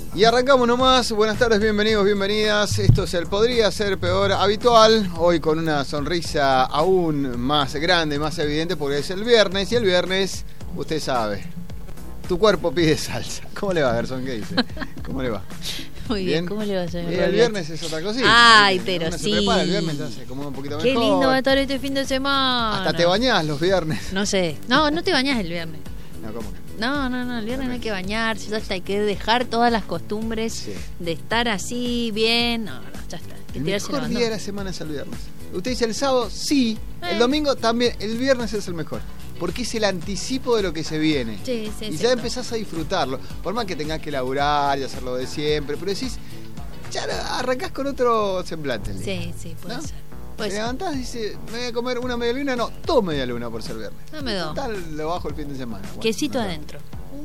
Y arrancamos nomás. Buenas tardes, bienvenidos, bienvenidas. Esto es el Podría Ser Peor habitual. Hoy con una sonrisa aún más grande, más evidente, porque es el viernes. Y el viernes, usted sabe, tu cuerpo pide salsa. ¿Cómo le va, Gerson? ¿Qué dice? ¿Cómo le va? Muy bien, ¿cómo le va, señor? El viernes es otra cosita. Ay, pero uno sí. se prepara, el viernes hace como un poquito mejor. Qué lindo va a estar este fin de semana. Hasta te bañás los viernes. No sé. No te bañás el viernes. No, ¿cómo que? No, el viernes no hay que bañarse, ya está, hay que dejar todas las costumbres de estar así, bien. No, ya está. El mejor día de la semana es el viernes. Usted dice el sábado, sí. El domingo también. El viernes es el mejor. Porque es el anticipo de lo que se viene. Sí, y ya empezás a disfrutarlo. Por más que tengas que laburar y hacerlo de siempre. Pero decís, ya arrancás con otro semblante. Sí, puede ser. Te levantás y dices, me voy a comer una media luna. No, 2 media luna por ser viernes. No me do. Total, lo bajo el fin de semana. Bueno, quesito adentro.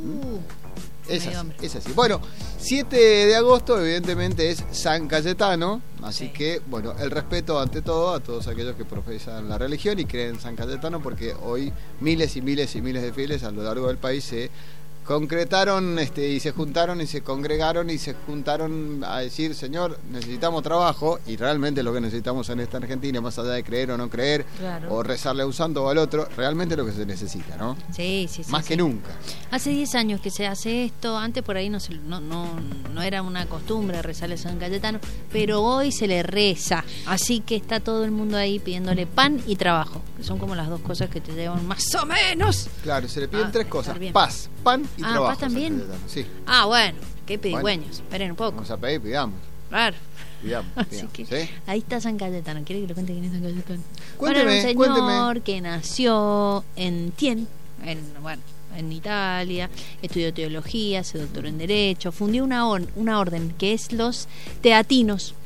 Es así. Bueno, 7 de agosto evidentemente es San Cayetano, así que, bueno, el respeto ante todo a todos aquellos que profesan la religión y creen en San Cayetano, porque hoy miles y miles y miles de fieles a lo largo del país se concretaron y se juntaron y se congregaron y se juntaron a decir, Señor, necesitamos trabajo, y realmente lo que necesitamos en esta Argentina, más allá de creer o no creer, o rezarle a un santo o al otro, realmente lo que se necesita, ¿no? Sí. Más que nunca. Hace 10 años que se hace esto, antes por ahí no era una costumbre rezarle a San Cayetano, pero hoy se le reza, así que está todo el mundo ahí pidiéndole pan y trabajo, que son como las dos cosas que te llevan más o menos. Claro, se le piden 3 cosas, paz, pan y trabajo. ¿Paz también? Sí. Bueno, qué pedigüeños, esperen un poco. Vamos a pedir, pidamos. Claro. Pidamos. Así que, ¿sí? Ahí está San Cayetano. ¿Quiere que lo cuente quién es San Cayetano? Cuénteme, un señor que nació en Tien, en Italia, estudió teología, se doctoró en Derecho, fundió una orden que es los teatinos.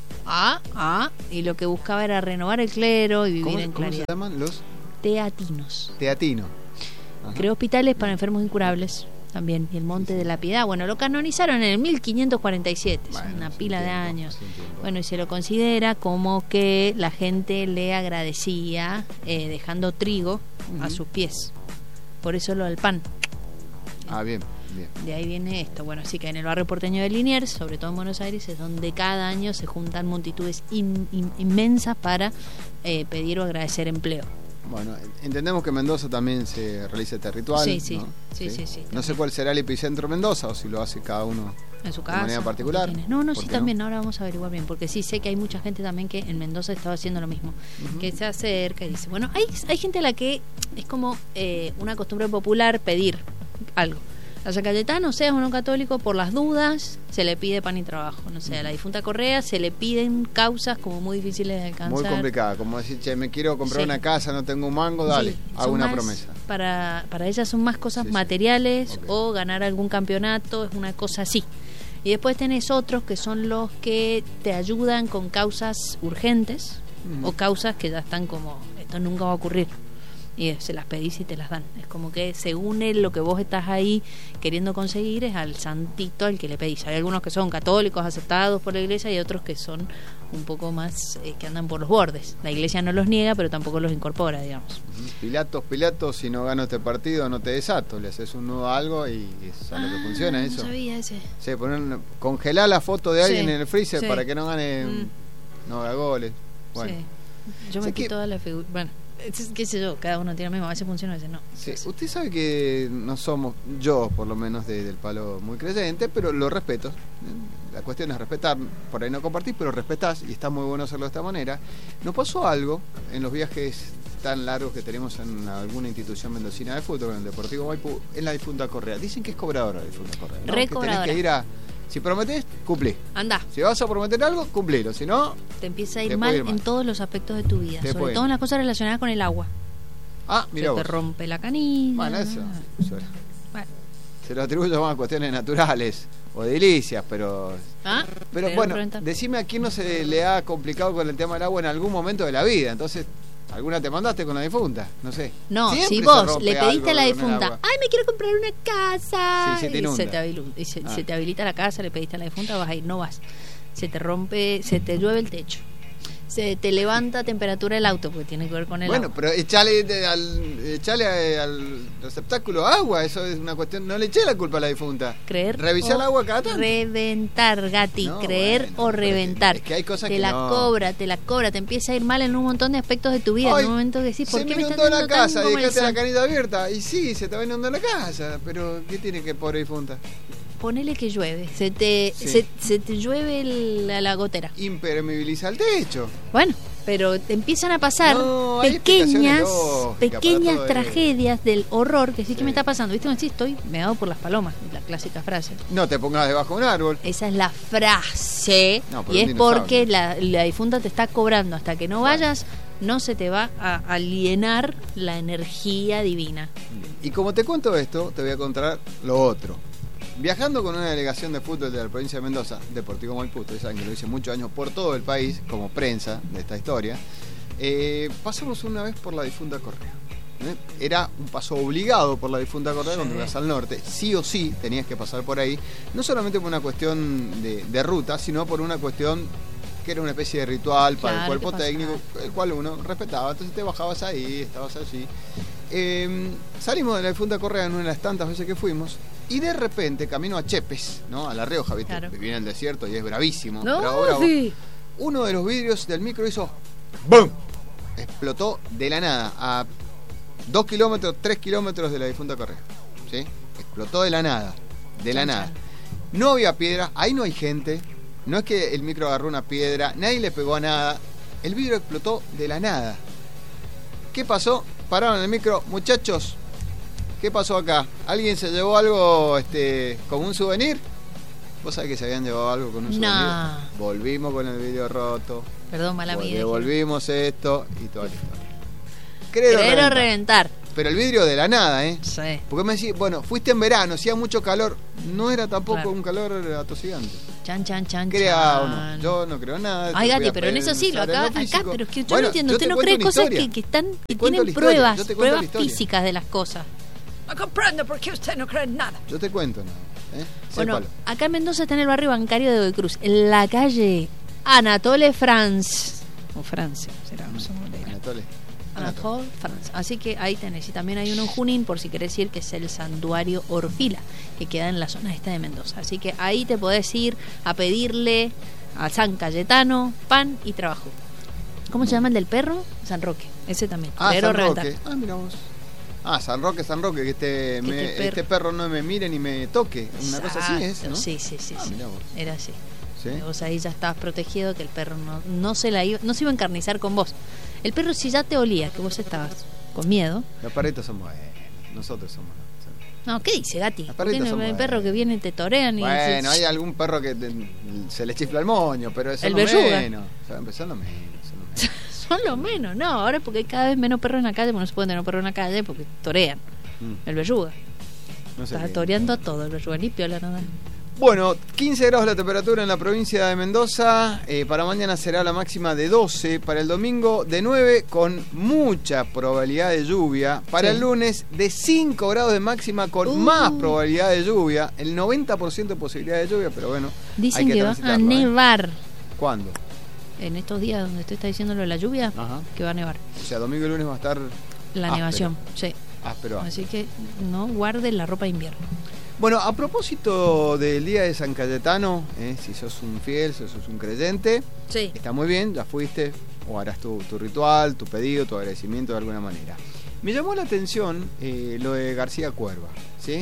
Y lo que buscaba era renovar el clero y vivir en claridad. ¿Cómo se llaman los? Teatinos. Teatino. Creó hospitales para enfermos incurables también, y el Monte de la Piedad. Bueno, lo canonizaron en el 1547, es una pila de años. Bueno, y se lo considera como que la gente le agradecía dejando trigo a sus pies. Por eso lo del pan. Bien. De ahí viene esto. Bueno, así que en el barrio porteño de Liniers, sobre todo en Buenos Aires, es donde cada año se juntan multitudes inmensas para pedir o agradecer empleo. Bueno, entendemos que Mendoza también se realiza este ritual. Sí. No sé cuál será el epicentro Mendoza, o si lo hace cada uno en su casa, de manera particular. Sí, también. Ahora vamos a averiguar bien, porque sí sé que hay mucha gente también que en Mendoza estaba haciendo lo mismo, que se acerca y dice, bueno, hay gente a la que es como una costumbre popular pedir algo. A San Cayetano, seas o no católico, por las dudas se le pide pan y trabajo. No sé, a la difunta Correa se le piden causas como muy difíciles de alcanzar. Muy complicada, como decir, me quiero comprar una casa, no tengo un mango, dale, hago una promesa. Para ellas son más cosas materiales o ganar algún campeonato, es una cosa así. Y después tenés otros que son los que te ayudan con causas urgentes o causas que ya están como, esto nunca va a ocurrir. Y se las pedís y te las dan. Es como que según lo que vos estás ahí queriendo conseguir es al santito al que le pedís. Hay algunos que son católicos aceptados por la iglesia y otros que son un poco más que andan por los bordes. La iglesia no los niega, pero tampoco los incorpora, digamos. Pilatos, si no gano este partido no te desato. Le haces un nudo a algo y es a lo que funciona eso. No sabía ese. Sí, congelar la foto de alguien en el freezer para que no gane, no haga goles. Bueno. Sí. Yo metí toda la figura. Bueno. Qué sé yo, cada uno tiene lo mismo, a veces funciona, a veces no. Sí. Usted sabe que no somos, yo por lo menos del palo muy creyente, pero lo respeto. La cuestión es respetar, por ahí no compartir, pero respetás, y está muy bueno hacerlo de esta manera. Nos pasó algo en los viajes tan largos que tenemos en alguna institución mendocina de fútbol, en el Deportivo Maipú, en la difunta Correa. Dicen que es cobradora la difunta Correa, ¿no? Recobradora. Que tenés que ir si prometés, cumplí. Andá. Si vas a prometer algo, cumplilo. Si no, te empieza a ir mal en todos los aspectos de tu vida. Sobre todo en las cosas relacionadas con el agua. Mira te rompe la canilla. Bueno, eso. Se lo atribuyo más a cuestiones naturales o edilicias, pero bueno, decime a quién no se le ha complicado con el tema del agua en algún momento de la vida. Entonces, ¿alguna te mandaste con la difunta? No sé. No, si vos le pediste a la difunta, me quiero comprar una casa, se te habilita la casa, le pediste a la difunta, vas a ir, no vas. Se te rompe, se te llueve el techo. se te levanta temperatura el auto, porque tiene que ver con el agua. Pero echale al receptáculo agua, eso es una cuestión. No le eché la culpa a la difunta. Revisar el agua cada tanto. Reventar, Gati, o reventar. Es que hay cosas te que la no. cobra, te empieza a ir mal en un montón de aspectos de tu vida. Ay, en un momento que decís, ¿por qué me inundó la casa y dejaste la comercial? canilla abierta? Y sí, se te va inundando la casa. Pero, ¿qué tiene que pobre difunta? Ponele que llueve, se te llueve la gotera. Impermeabiliza el techo. Bueno, pero te empiezan a pasar hay pequeñas lógicas, tragedias del horror que sí que me está pasando. ¿Viste? Sí, estoy meado por las palomas, la clásica frase. No te pongas debajo de un árbol. Esa es la frase. Y es porque la difunta te está cobrando. Hasta que no vayas, no se te va a alienar la energía divina. Y como te cuento esto, te voy a contar lo otro. Viajando con una delegación de fútbol de la provincia de Mendoza, Deportivo Maipú, ustedes saben que lo hice muchos años por todo el país, como prensa de esta historia, pasamos una vez por la difunta Correa. Era un paso obligado por la difunta Correa cuando ibas al norte, sí o sí tenías que pasar por ahí, no solamente por una cuestión de ruta, sino por una cuestión que era una especie de ritual para el cuerpo técnico, el cual uno respetaba. Entonces te bajabas ahí, estabas allí. Salimos de la difunta Correa en una de las tantas veces que fuimos, y de repente, camino a Chepes, ¿no? A La Rioja, ¿viste? Claro. Viví en el desierto y es bravísimo. No, sí. Uno de los vidrios del micro hizo ¡bum! Explotó de la nada a 2 kilómetros, 3 kilómetros de la difunta Correa, ¿sí? Explotó de la nada, nada. No había piedra, ahí no hay gente, no es que el micro agarró una piedra, nadie le pegó a nada, el vidrio explotó de la nada. ¿Qué pasó? Pararon el micro, muchachos, ¿qué pasó acá? ¿Alguien se llevó algo como un souvenir? ¿Vos sabés que se habían llevado algo con un souvenir? No. Volvimos con el vidrio roto. Perdón, mala mía. Devolvimos esto y toda la historia. Creer o reventar. Pero el vidrio de la nada, ¿eh? Sí. Porque me decís, bueno, fuiste en verano, hacía mucho calor. No era tampoco un calor atosigante. Chan. Crea o no. Yo no creo nada. Ay, Gati, pero en eso sí, acá, pero es que yo no entiendo. Usted no cree cosas que tienen pruebas físicas de las cosas. No comprendo por qué usted no cree en nada. Yo te cuento nada. Bueno, acá en Mendoza está en el barrio bancario de Godoy en la calle Anatole France. O France, será. Anatole France. Así que ahí tenés. Y también hay uno en Junín, por si querés ir, que es el Santuario Orfila, que queda en la zona esta de Mendoza. Así que ahí te podés ir a pedirle a San Cayetano pan y trabajo. ¿Cómo se llama el del perro? San Roque. Ese también. San Roque. Mira vos. San Roque, que este perro no me mire ni me toque. Una cosa así es, ¿no? Sí. Era así. ¿Sí? Vos ahí ya estabas protegido, que el perro no se iba a encarnizar con vos. El perro, si ya te olía, que vos estabas con miedo. Los perritos son buenos, nosotros somos. No, ¿qué dice, Gati? ¿Por qué no hay perro que viene y te torean? Bueno, hay algún perro que se le chifla el moño, pero eso es lo menos. Son lo menos. Son lo menos, no, ahora es porque hay cada vez menos perros en la calle, porque no se pueden tener perros en la calle porque torean. El verruga. No sé, está toreando a todo, el verruga, ni piola nada. Bueno, 15 grados la temperatura en la provincia de Mendoza. Para mañana será la máxima de 12. Para el domingo de 9 con mucha probabilidad de lluvia. Para el lunes de 5 grados de máxima con más probabilidad de lluvia. El 90% de posibilidad de lluvia, pero bueno. Dicen que va a nevar. ¿Cuándo? En estos días donde usted está diciendo lo de la lluvia, que va a nevar. O sea, domingo y lunes va a estar la nevación, sí. Áspero. Así que no guarde la ropa de invierno. Bueno, a propósito del día de San Cayetano, si sos un fiel, si sos un creyente, está muy bien, ya fuiste, o harás tu ritual, tu pedido, tu agradecimiento de alguna manera. Me llamó la atención lo de García Cuerva, ¿sí?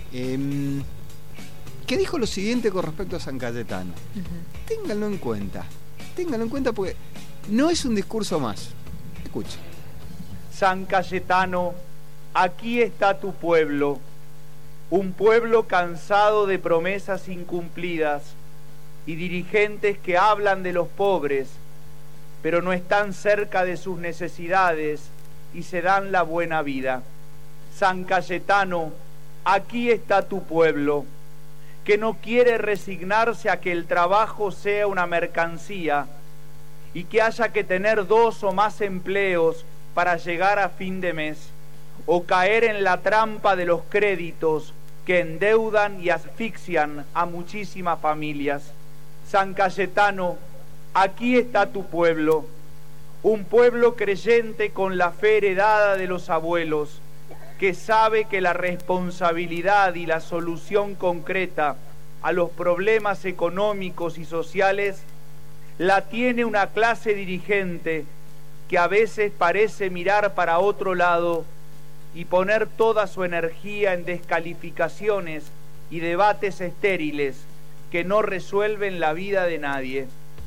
Que dijo lo siguiente con respecto a San Cayetano. Ténganlo en cuenta porque no es un discurso más. Escucha. San Cayetano, aquí está tu pueblo. Un pueblo cansado de promesas incumplidas y dirigentes que hablan de los pobres, pero no están cerca de sus necesidades y se dan la buena vida. San Cayetano, aquí está tu pueblo, que no quiere resignarse a que el trabajo sea una mercancía y que haya que tener 2 o más empleos para llegar a fin de mes, o caer en la trampa de los créditos que endeudan y asfixian a muchísimas familias. San Cayetano, aquí está tu pueblo, un pueblo creyente con la fe heredada de los abuelos, que sabe que la responsabilidad y la solución concreta a los problemas económicos y sociales la tiene una clase dirigente que a veces parece mirar para otro lado y poner toda su energía en descalificaciones y debates estériles que no resuelven la vida de nadie.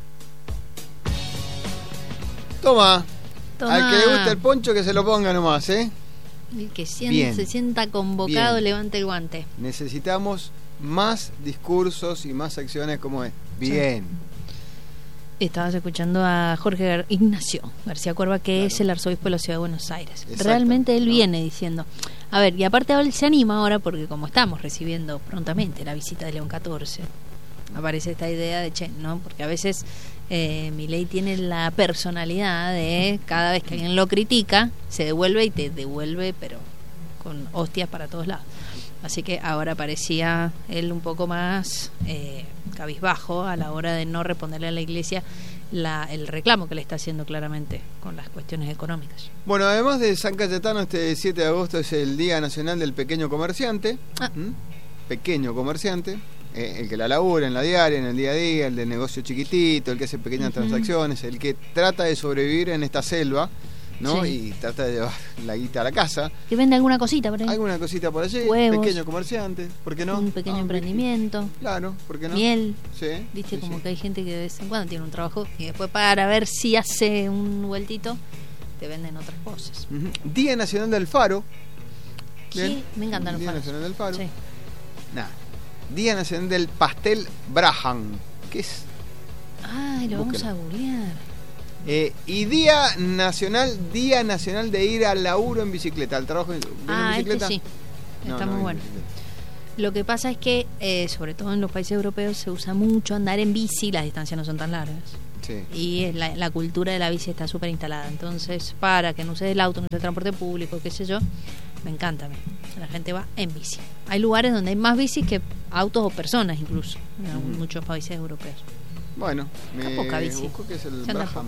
Toma. Al que le guste el poncho que se lo ponga nomás, ¿eh? El que se sienta convocado, bien, levante el guante. Necesitamos más discursos y más acciones como es. Bien. Sí. Estabas escuchando a Jorge Ignacio García Cuerva, que claro, es el arzobispo de la Ciudad de Buenos Aires. Realmente él viene diciendo, a ver, y aparte él se anima ahora porque como estamos recibiendo prontamente la visita de León XIV, aparece esta idea de ¿no? Porque a veces Milei tiene la personalidad de cada vez que alguien lo critica, se devuelve y te devuelve, pero con hostias para todos lados. Así que ahora parecía él un poco más cabizbajo a la hora de no responderle a la Iglesia el reclamo que le está haciendo claramente con las cuestiones económicas. Bueno, además de San Cayetano, este 7 de agosto es el Día Nacional del Pequeño Comerciante. Pequeño comerciante, el que la labura en la diaria, en el día a día, el de negocio chiquitito, el que hace pequeñas transacciones, el que trata de sobrevivir en esta selva, ¿no? Sí. Y trata de llevar la guita a la casa. Que vende alguna cosita por ahí. Alguna cosita por allí. Huevos, pequeño comerciante, ¿por qué no? Un pequeño emprendimiento. Claro, ¿por qué no? Miel. Sí. Viste, sí, como sí, que hay gente que de vez en cuando tiene un trabajo y después para ver si hace un vueltito te venden otras cosas. Día Nacional del Faro. Sí, me encantan los faros. Día Nacional del Faro. Sí. Día Nacional del Pastel Braham. ¿Qué es? Ay, lo vamos a googlear. Y Día Nacional de ir al laburo en bicicleta, al trabajo en bicicleta. Este sí, está muy bueno. Lo que pasa es que, sobre todo en los países europeos, se usa mucho andar en bici, las distancias no son tan largas. Sí. Y la cultura de la bici está súper instalada. Entonces, para que no uses el auto, no uses el transporte público, qué sé yo, me encanta a mí. La gente va en bici. Hay lugares donde hay más bicis que autos o personas, incluso, en muchos países europeos. Bueno, me poca bici. busco que es el Braham.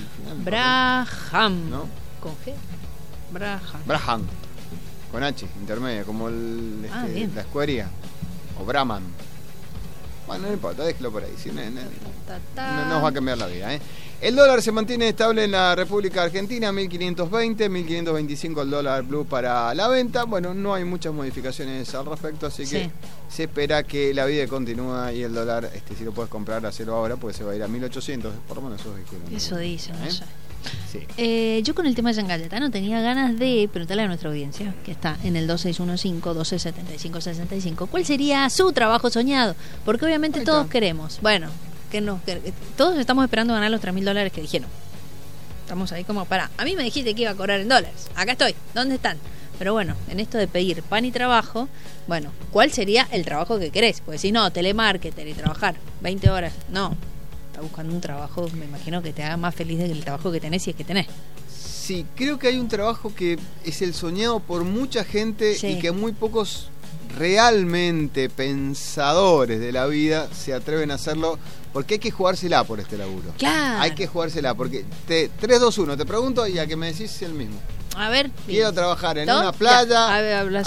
Braham, ¿no? ¿Con G? Braham. Con H, intermedia, como la escudería. O Brahman. Bueno, no importa, déjalo por ahí. Si no nos va a cambiar la vida, ¿eh? El dólar se mantiene estable en la República Argentina, 1.520, 1.525 el dólar blue para la venta. Bueno, no hay muchas modificaciones al respecto, así que se espera que la vida continúa y el dólar, si lo puedes comprar, hacelo ahora, porque se va a ir a 1.800, por lo menos esos vehículos. Eso dicen, no sé. Sí. Yo con el tema de San Cayetano tenía ganas de preguntarle a nuestra audiencia, que está en el 2615-1275-65, ¿cuál sería su trabajo soñado? Porque obviamente todos queremos, bueno, todos estamos esperando ganar los $3.000 que dijeron. Estamos ahí como, a mí me dijiste que iba a cobrar en dólares, acá estoy, ¿dónde están? Pero bueno, en esto de pedir pan y trabajo, bueno, ¿cuál sería el trabajo que querés? Pues si no, telemarketer y trabajar 20 horas, no. Está buscando un trabajo, me imagino que te haga más feliz del trabajo que tenés, si es que tenés. Sí, creo que hay un trabajo que es el soñado por mucha gente y que muy pocos realmente pensadores de la vida se atreven a hacerlo, porque hay que jugársela por este laburo. Claro. Hay que jugársela, porque 3, 2, 1, te pregunto y a que me decís el mismo. A ver. Quiero trabajar en una playa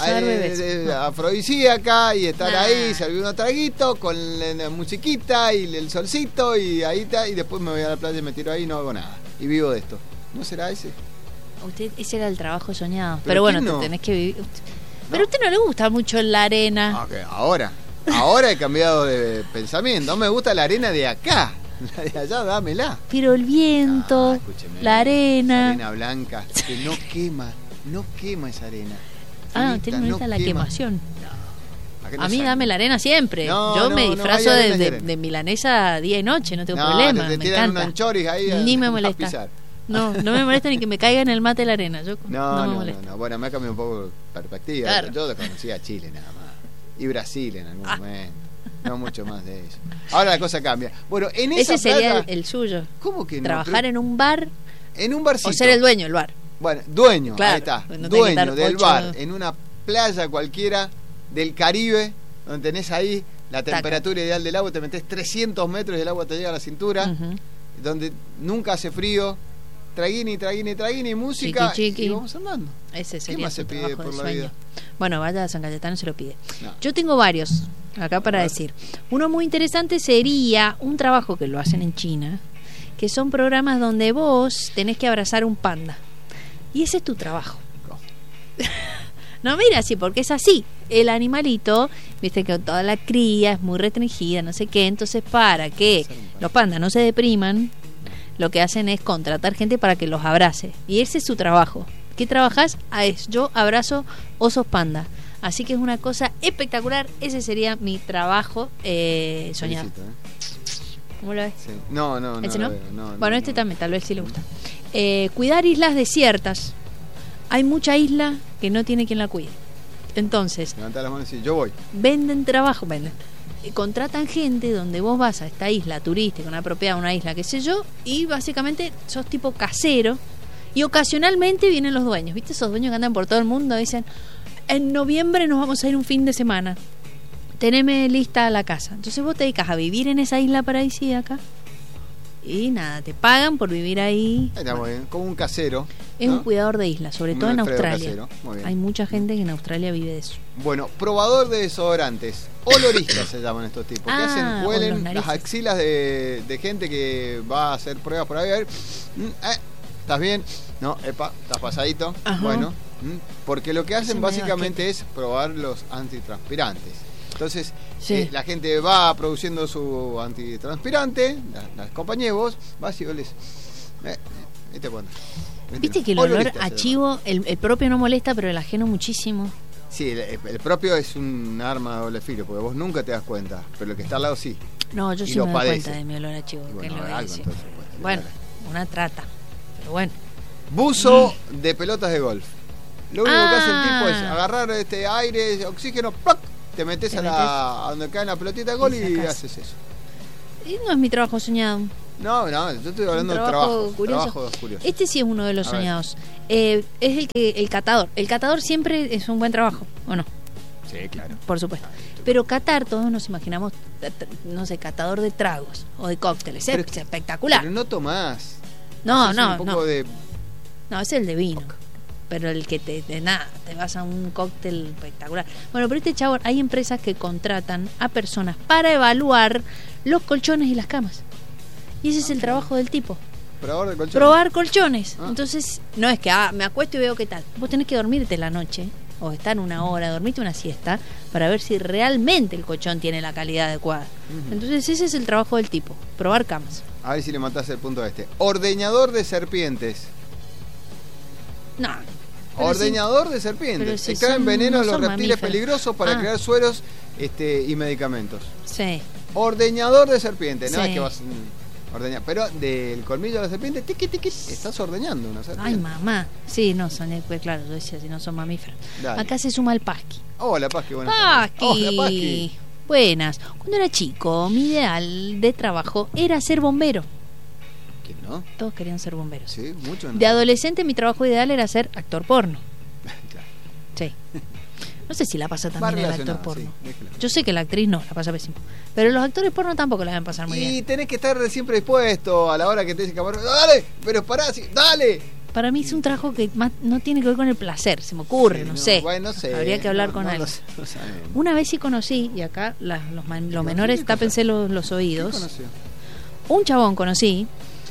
afrodisíaca y estar ahí, servir unos traguitos con la musiquita y el solcito y ahí está, y después me voy a la playa y me tiro ahí y no hago nada. Y vivo de esto. ¿No será ese? Ese era el trabajo soñado. Pero bueno, te tenés que vivir. Pero a usted no le gusta mucho la arena. Okay, ahora he cambiado de pensamiento. No me gusta la arena de acá. La de allá, dámela. Pero el viento, la arena. Esa arena blanca que no quema esa arena. ¿Te molesta la quemación? No, a mí dame la arena siempre. Yo me disfrazo de milanesa día y noche, no tengo problema. Te tiran unos anchoris ahí. Ni me molesta. No me molesta ni que me caiga en el mate la arena. No me molesta. No. Bueno, me ha cambiado un poco de perspectiva. Claro. Yo conocía Chile nada más. Y Brasil en algún momento. No mucho más de eso. Ahora la cosa cambia. Bueno, en esa ese sería el suyo. ¿Cómo que no? Trabajar en un bar. En un barcito. O ser el dueño del bar. Bueno, dueño, claro, ahí está. No dueño del bar. En una playa cualquiera del Caribe, donde tenés ahí la temperatura ideal del agua, te metés 300 metros y el agua te llega a la cintura. donde nunca hace frío, traguini, música, chiqui. Y vamos andando. Ese sería ¿Qué más su se pide trabajo por de la sueño. vida? Bueno, vaya a San Cayetano se lo pide. No. Yo tengo varios acá para decir. Uno muy interesante sería un trabajo que lo hacen en China, que son programas donde vos tenés que abrazar un panda. Y ese es tu trabajo. No, mira, sí, porque es así. El animalito, viste que toda la cría es muy restringida, no sé qué. Entonces, para que los pandas no se depriman, lo que hacen es contratar gente para que los abrace. Y ese es su trabajo. ¿Qué trabajas? Yo abrazo osos panda. Así que es una cosa espectacular. Ese sería mi trabajo soñado. Felicito, ¿Cómo lo ves? Sí. No. ¿Ese no? no? Veo. No, Bueno, no, este no. también, tal vez sí le gusta. Cuidar islas desiertas. Hay mucha isla que no tiene quien la cuide. Entonces, Levanta las manos y yo voy. venden. Contratan gente donde vos vas a esta isla turística, una propiedad, una isla, qué sé yo, y básicamente sos tipo casero. Y ocasionalmente vienen los dueños, ¿viste? Esos dueños que andan por todo el mundo, dicen, en noviembre nos vamos a ir un fin de semana, teneme lista la casa. Entonces vos te dedicas a vivir en esa isla paradisíaca y nada, te pagan por vivir ahí. Está muy bien. Como un casero. Es ¿no? un cuidador de islas, sobre Un todo en Alfredo Australia. casero. Muy bien. Hay mucha gente que en Australia vive de eso. Bueno, probador de desodorantes. Oloristas se llaman estos tipos. Que hacen, con los huelen narices. las axilas de gente que va a hacer pruebas por ahí. A ver, ¿estás bien? No, epa, estás pasadito. Ajá. Bueno, porque lo que hacen Hacen básicamente es probar los antitranspirantes. Entonces, Sí. la gente va produciendo su antitranspirante, las compañeros, vas y oles. ¿Viste cuándo? Viste que el olor a chivo, el propio no molesta, pero el ajeno muchísimo. Sí, el propio es un arma de doble filo, porque vos nunca te das cuenta, pero el que está al lado sí. No, yo Y sí lo me doy padece. cuenta de mi olor a chivo. Y ¿qué bueno, le voy a algo decir? entonces, pues, Bueno, una trata. Pero bueno. Buzo de pelotas de golf. Lo único que hace el tipo es Ah. agarrar aire, oxígeno, ¡plac! Te metes a donde cae la pelotita de golf y sacás. haces eso. Y no es mi trabajo soñado. No, yo estoy hablando de trabajo trabajo curioso. curioso. Este sí es uno de los A ver. soñados. Es el catador. El catador siempre es un buen trabajo, ¿o no? Sí, claro. Por supuesto. Pero catar, todos nos imaginamos, no sé, catador de tragos o de cócteles. Pero- Es espectacular. Pero no tomás. No, Haces no, un poco no. de... No, es el de vino. Pero el que de nada, te vas a un cóctel espectacular. Bueno, pero este chavo, hay empresas que contratan a personas para evaluar los colchones y las camas. Y ese es el trabajo del tipo. Probador de colchones. Probar colchones. Ah. Entonces, no es que me acuesto y veo qué tal. Vos tenés que dormirte la noche o estar una hora, dormirte una siesta para ver si realmente el colchón tiene la calidad adecuada. Ujú. Entonces, ese es el trabajo del tipo, probar camas. A ver si le matás el punto a este. Ordeñador de serpientes. No. pero Ordeñador de serpientes. pero si Extraen son- veneno no a los son reptiles mamíferos. peligrosos para Ah. crear sueros y medicamentos. Sí. Ordeñador de serpientes. No Sí. es que vas ordeñar, pero del colmillo de la serpiente, tiqui, tiqui, estás ordeñando una serpiente. Ay, mamá. Sí, no, son, pues claro, yo decía, si no son mamíferos. Dale. Acá se suma el pasqui. Hola, Pasqui, buenas tardes. Hola, Pasqui. Pasqui. Buenas. Cuando era chico, mi ideal de trabajo era ser bombero. ¿Quién no? Todos querían ser bomberos. Sí, mucho. De adolescente mi trabajo ideal era ser actor porno. Claro. Sí. No sé si la pasa Va también el actor relacionado, porno. sí, déjela. Yo sé que la actriz no, la pasa pésimo. Pero los actores porno tampoco la deben pasar muy Y bien. tenés que estar siempre dispuesto a la hora que te dice camarón. Dale, pero pará, sí, dale. Para mí es un trabajo que más no tiene que ver con el placer, se me ocurre, Sí, no sé. Bueno, no sé. Habría que hablar con no, alguien. No sabemos. Una vez sí conocí, y acá los menores, ¿Qué cosa? tápense los ¿Qué oídos. conoció? Un chabón conocí,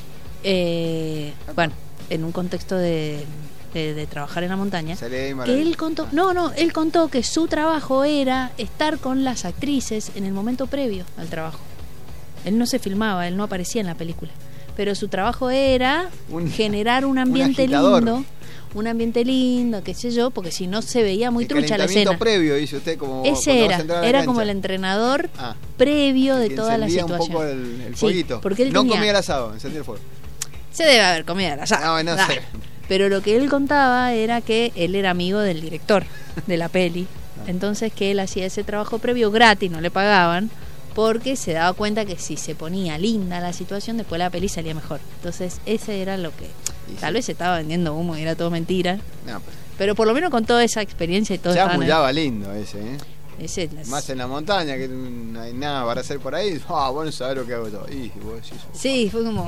bueno, en un contexto de trabajar en la montaña, Sale ahí, que maravilla. él contó, él contó que su trabajo era estar con las actrices en el momento previo al trabajo. Él no se filmaba, él no aparecía en la película, pero su trabajo era generar un ambiente agitador. lindo, qué sé yo, porque si no se veía muy El trucha la calentamiento escena. previo, dice usted, como Ese cuando vas a entrar a la era cancha. como el entrenador Ah, previo de que toda la encendía situación. un poco el Sí, fueguito. porque él no tenía- comía el asado, encendía el fuego. Se debe haber comido al asado. No, no Ah. sé. Pero lo que él contaba era que él era amigo del director de la peli. Entonces que él hacía ese trabajo previo gratis, no le pagaban, porque se daba cuenta que si se ponía linda la situación, después la peli salía mejor. Entonces ese era lo que... Y Tal sí. vez se estaba vendiendo humo y era todo mentira. No, Pero por lo menos con toda esa experiencia y todo ya estaban- mullaba lindo ese, ¿eh? ese, Más en la montaña, que no hay nada para hacer por ahí. Ah, bueno, sabés lo que hago yo. Y vos decís, Sí, fue como...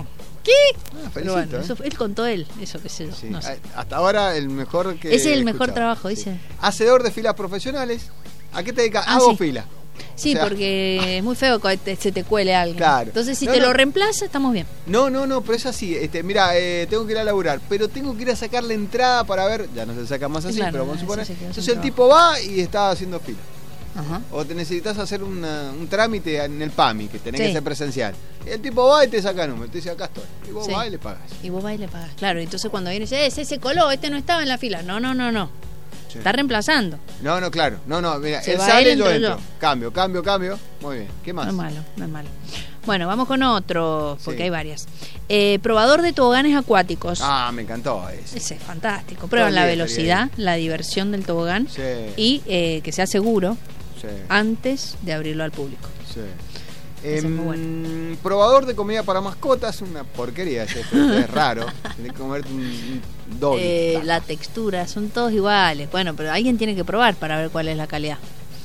¿Qué? Felicito, Pero bueno, eso, él contó eso qué sé yo. Sí. No sé. Hasta ahora el mejor que Ese es el mejor escuchado. trabajo, Sí. dice. Hacedor de filas profesionales. ¿A qué te dedicas? Hago sí. fila. Sí, O sea, porque es muy feo que se te cuele alguien. Claro. Entonces, si No, te no. lo reemplaza, estamos bien. No, pero es así. Mira, tengo que ir a laburar, pero tengo que ir a sacar la entrada para ver. Ya no se saca más así, Claro, pero vamos a suponer. eso se quedó Entonces sin el tipo va y está haciendo fila. Ajá. O te necesitas hacer un trámite en el PAMI, que tenés Sí. que ser presencial. El tipo va y te saca el número, te dice acá estoy. Y vos Sí. vas y le pagas. Y vos vas y le pagas. Claro, entonces cuando viene y dice, ese coló, este no estaba en la fila. No. Sí. Está reemplazando. No, claro. No, mira, Se él va sale, él, yo entro entro. Cambio. Muy bien. ¿Qué más? No es malo. Bueno, vamos con otro, porque Sí. hay varias. Probador de toboganes acuáticos. Ah, me encantó ese. Ese es fantástico. Prueban Todo la el día estaría velocidad, la diversión del tobogán Sí. y que sea seguro Sí. antes de abrirlo al público. Sí. Ese es muy bueno. Probador de comida para mascotas, una porquería ese, es raro. Tenés que comerte un doggy. La textura, son todos iguales. Bueno, pero alguien tiene que probar para ver cuál es la calidad.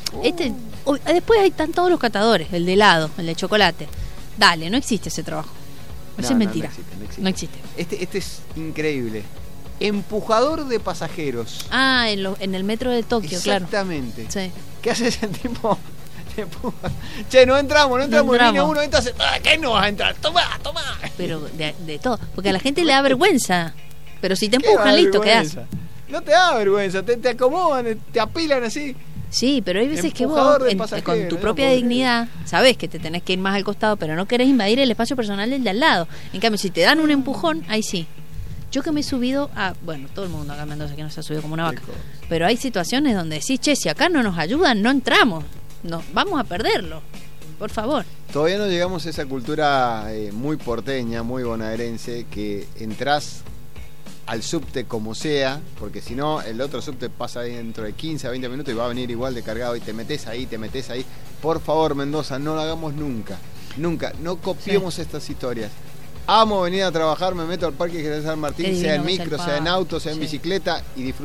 Después están todos los catadores, el de helado, el de chocolate. Dale, no existe ese trabajo. Eso es mentira. No existe. No existe. Este es increíble. Empujador de pasajeros. Ah, en el metro de Tokio, claro. Exactamente. Sí. ¿Qué hace ese tipo? Te empuja. Che, no entramos. Viene uno, entra, ¿qué no vas a entrar? Toma. Pero de todo. Porque a la gente le da vergüenza. Pero si te ¿Qué empujan, da listo, vergüenza? quedás. No te da vergüenza, te acomodan, te apilan así. Sí, pero hay veces que vos, Empujador de pasajeros, con tu no propia puedo dignidad, sabés que te tenés que ir más al costado, pero no querés invadir el espacio personal del de al lado. En cambio, si te dan un empujón, ahí sí. Yo que me he subido a... Bueno, todo el mundo acá en Mendoza que no se ha subido como una vaca. Pero hay situaciones donde decís, che, si acá no nos ayudan, no entramos. Vamos a perderlo. Por favor. Todavía no llegamos a esa cultura muy porteña, muy bonaerense, que entrás al subte como sea, porque si no, el otro subte pasa ahí dentro de 15 a 20 minutos y va a venir igual de cargado y te metes ahí. Por favor, Mendoza, no lo hagamos nunca. No copiemos estas historias. Amo venir a trabajar, me meto al Parque General San Martín, sea en micro, sea en auto, sea en bicicleta y disfruto.